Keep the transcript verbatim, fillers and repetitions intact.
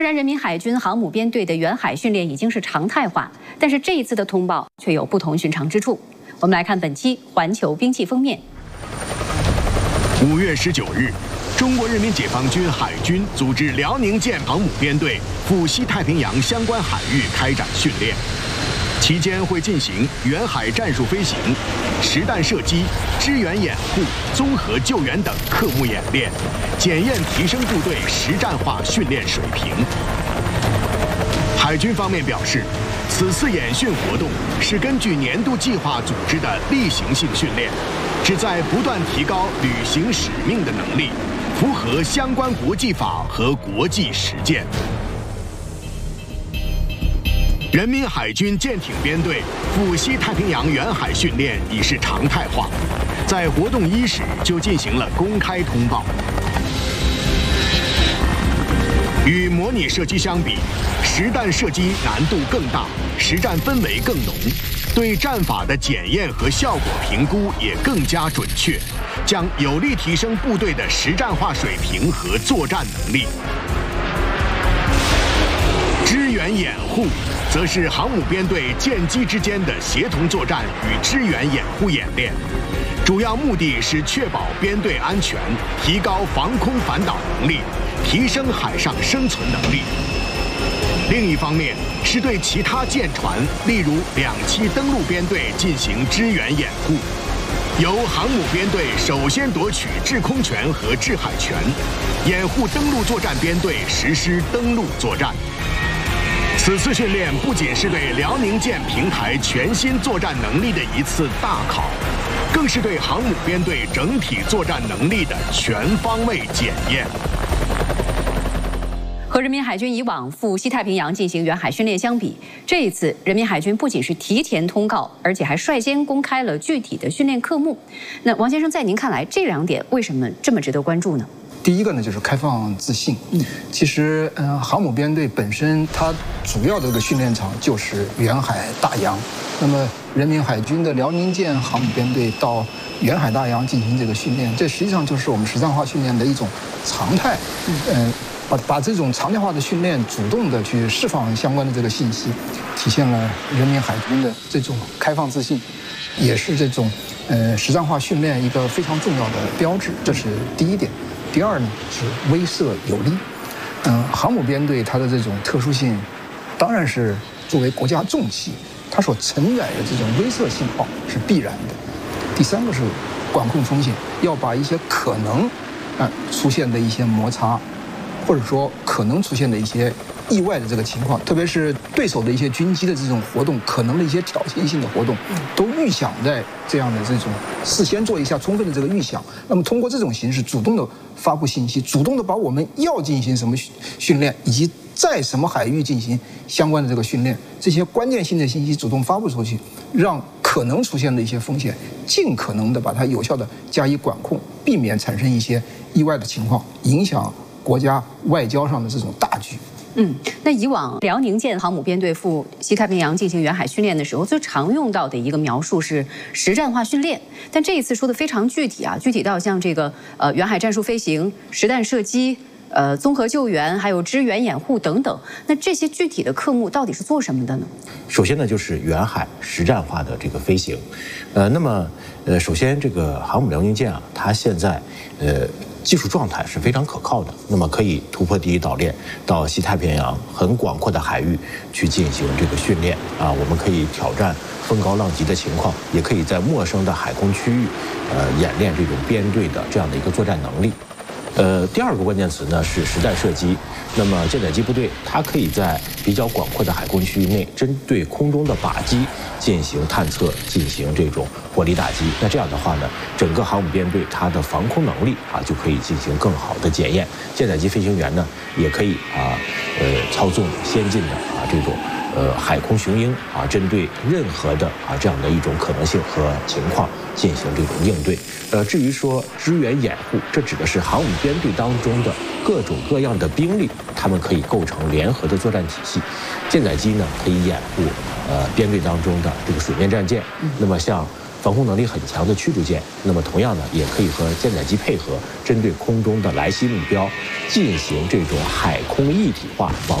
虽然人民海军航母编队的远海训练已经是常态化，但是这一次的通报却有不同寻常之处。我们来看本期《环球兵器》封面。 五月十九日，中国人民解放军海军组织辽宁舰航母编队赴西太平洋相关海域开展训练，期间会进行远海战术飞行、实弹射击、支援掩护、综合救援等科目演练，检验提升部队实战化训练水平。海军方面表示，此次演训活动是根据年度计划组织的例行性训练，旨在不断提高履行使命的能力，符合相关国际法和国际实践。人民海军舰艇编队赴西太平洋远海训练已是常态化，在活动伊始就进行了公开通报。与模拟射击相比，实弹射击难度更大，实战氛围更浓，对战法的检验和效果评估也更加准确，将有力提升部队的实战化水平和作战能力。支援掩护则是航母编队舰机之间的协同作战与支援掩护演练，主要目的是确保编队安全，提高防空反导能力，提升海上生存能力。另一方面，是对其他舰船，例如两栖登陆编队进行支援掩护，由航母编队首先夺取制空权和制海权，掩护登陆作战编队实施登陆作战。此次训练不仅是对辽宁舰平台全新作战能力的一次大考，更是对航母编队整体作战能力的全方位检验。 和人民海军以往赴西太平洋进行远海训练相比，这一次人民海军不仅是提前通告，而且还率先公开了具体的训练科目。那王先生，在您看来，这两点为什么这么值得关注呢？ 第一个呢，就是开放自信。嗯，其实，嗯、呃，航母编队本身它主要的这个训练场就是远海大洋。那么，人民海军的辽宁舰航母编队到远海大洋进行这个训练，这实际上就是我们实战化训练的一种常态。嗯。呃把把这种常态化的训练主动的去释放相关的这个信息，体现了人民海军的这种开放自信，也是这种呃实战化训练一个非常重要的标志。这是第一点。第二呢是威慑有力。嗯，航母编队它的这种特殊性，当然是作为国家重器，它所承载的这种威慑信号是必然的。第三个是管控风险，要把一些可能啊出现的一些摩擦，或者说可能出现的一些意外的这个情况，特别是对手的一些军机的这种活动，可能的一些挑衅性的活动，都预想在这样的这种事先做一下充分的这个预想。那么通过这种形式，主动的发布信息，主动的把我们要进行什么训练，以及在什么海域进行相关的这个训练，这些关键性的信息主动发布出去，让可能出现的一些风险，尽可能的把它有效的加以管控，避免产生一些意外的情况，影响国家外交上的这种大局。 嗯，那以往辽宁舰航母编队赴西太平洋进行远海训练的时候，最常用到的一个描述是实战化训练，但这一次说的非常具体啊，具体到像这个呃远海战术飞行、实弹射击、呃综合救援，还有支援掩护等等。那这些具体的科目到底是做什么的呢？ 首先呢，就是远海实战化的这个飞行，呃，那么呃，首先这个航母辽宁舰啊，它现在呃。技术状态是非常可靠的，那么可以突破第一岛链，到西太平洋很广阔的海域去进行这个训练啊。我们可以挑战风高浪急的情况，也可以在陌生的海空区域，呃，演练这种编队的这样的一个作战能力。呃，第二个关键词呢是实弹射击。那么舰载机部队它可以在比较广阔的海空区域内，针对空中的靶机进行探测，进行这种火力打击。那这样的话呢，整个航母编队它的防空能力啊就可以进行更好的检验。舰载机飞行员呢也可以啊呃操纵先进的啊这种呃海空雄鹰啊，针对任何的啊这样的一种可能性和情况进行这种应对。呃，至于说支援掩护，这指的是航母编队当中的各种各样的兵力，他们可以构成联合的作战体系。舰载机呢可以掩护呃编队当中的这个水面战舰，那么像防空能力很强的驱逐舰，那么同样呢，也可以和舰载机配合，针对空中的来袭目标进行这种海空一体化防